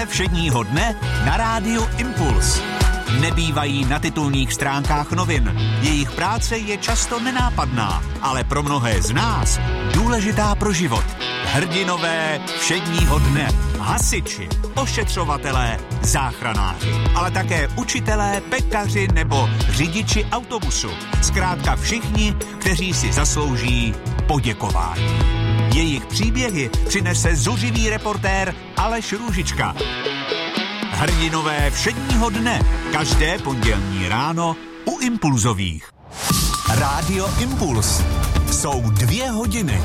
Všedního dne na rádiu Impuls. Nebývají na titulních stránkách novin. Jejich práce je často nenápadná, ale pro mnohé z nás důležitá pro život. Hrdinové všedního dne. Hasiči, ošetřovatelé, záchranáři, ale také učitelé, pekaři nebo řidiči autobusu. Zkrátka všichni, kteří si zaslouží poděkování. Jejich příběhy přinese zuřivý reportér Aleš Růžička. Hrdinové všedního dne, každé pondělní ráno u Impulzových. Rádio Impuls. Jsou 2 hodiny.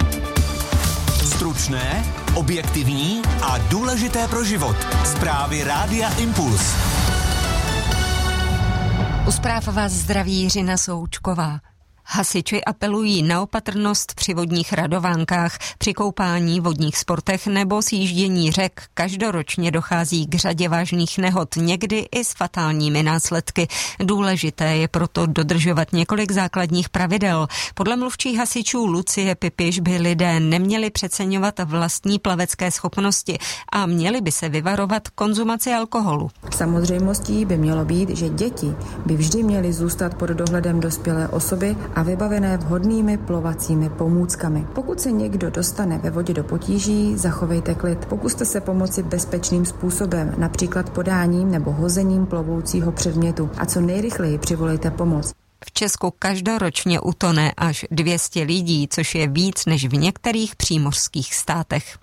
Stručné, objektivní a důležité pro život. Zprávy Rádia Impuls. U zpráv vás zdraví Jiřina Součková. Hasiči apelují na opatrnost při vodních radovánkách, při koupání, vodních sportech nebo sjíždění řek. Každoročně dochází k řadě vážných nehod, někdy i s fatálními následky. Důležité je proto dodržovat několik základních pravidel. Podle mluvčí hasičů Lucie Pipiš by lidé neměli přeceňovat vlastní plavecké schopnosti a měli by se vyvarovat konzumaci alkoholu. Samozřejmostí by mělo být, že děti by vždy měly zůstat pod dohledem dospělé osoby a vybavené vhodnými plovacími pomůckami. Pokud se někdo dostane ve vodě do potíží, zachovejte klid. Pokuste se pomoci bezpečným způsobem, například podáním nebo hozením plovoucího předmětu a co nejrychleji přivolejte pomoc. V Česku každoročně utone až 200 lidí, což je víc než v některých přímořských státech.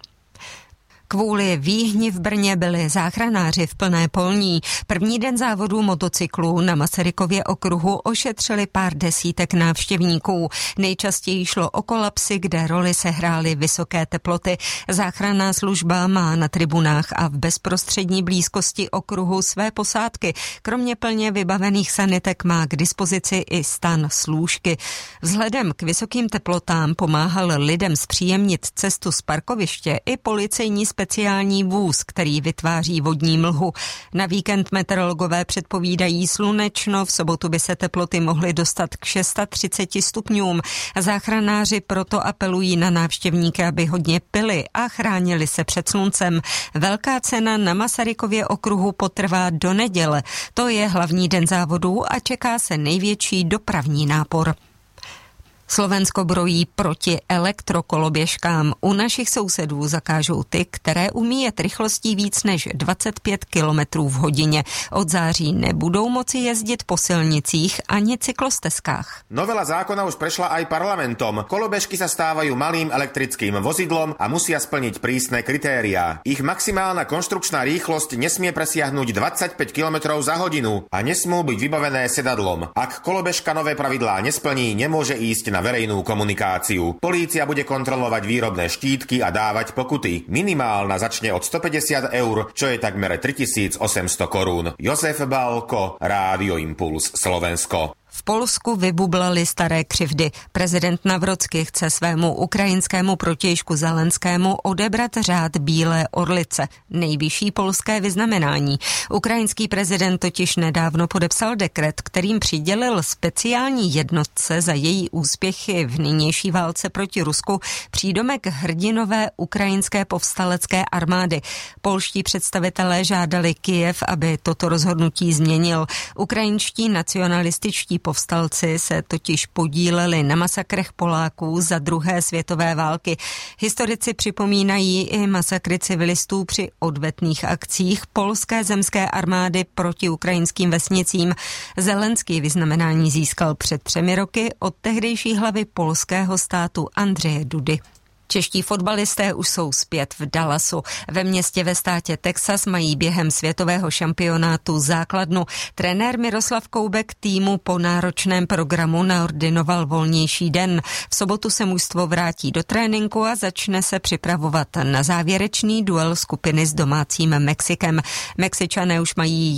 Kvůli výhni v Brně byli záchranáři v plné polní. První den závodů motocyklů na Masarykově okruhu ošetřili pár desítek návštěvníků. Nejčastěji šlo o kolapsy, kde roli sehrály vysoké teploty. Záchranná služba má na tribunách a v bezprostřední blízkosti okruhu své posádky. Kromě plně vybavených sanitek má k dispozici i stan s lůžky. Vzhledem k vysokým teplotám pomáhal lidem zpříjemnit cestu z parkoviště i policejní speciální vůz, který vytváří vodní mlhu. Na víkend meteorologové předpovídají slunečno, v sobotu by se teploty mohly dostat k 630 stupňům. Záchranáři proto apelují na návštěvníky, aby hodně pili a chránili se před sluncem. Velká cena na Masarykově okruhu potrvá do neděle. To je hlavní den závodů a čeká se největší dopravní nápor. Slovensko brojí proti elektrokoloběžkám. U našich sousedů zakážou ty, které umí jet rychlostí víc než 25 km v hodině. Od září nebudou moci jezdit po silnicích ani cyklostezkách. Novela zákona už prešla aj parlamentom. Kolobežky sa stávajú malým elektrickým vozidlom a musia splniť prísne kritériá. Ich maximálna konštrukčná rýchlosť nesmie presiahnuť 25 km za hodinu a nesmú byť vybavené sedadlom. Ak kolobežka nové pravidlá nesplní, nemôže ísť na verejnú komunikáciu. Polícia bude kontrolovať výrobné štítky a dávať pokuty. Minimálna začne od 150 eur, čo je takmer 3800 korún. Josef Balko, Rádio Impuls, Slovensko. V Polsku vybublaly staré křivdy. Prezident Nawrocki chce svému ukrajinskému protějšku Zelenskému odebrat řád Bílé orlice, nejvyšší polské vyznamenání. Ukrajinský prezident totiž nedávno podepsal dekret, kterým přidělil speciální jednotce za její úspěchy v nynější válce proti Rusku přídomek hrdinové ukrajinské povstalecké armády. Polští představitelé žádali Kyjev, aby toto rozhodnutí změnil. Ukrajinští nacionalističtí povstalci se totiž podíleli na masakrech Poláků za druhé světové války. Historici připomínají i masakry civilistů při odvetných akcích polské zemské armády proti ukrajinským vesnicím. Zelenský vyznamenání získal před 3 roky od tehdejší hlavy polského státu Andřeje Dudy. Čeští fotbalisté už jsou zpět v Dallasu. Ve městě ve státě Texas mají během světového šampionátu základnu. Trenér Miroslav Koubek týmu po náročném programu naordinoval volnější den. V sobotu se mužstvo vrátí do tréninku a začne se připravovat na závěrečný duel skupiny s domácím Mexikem. Mexičané už mají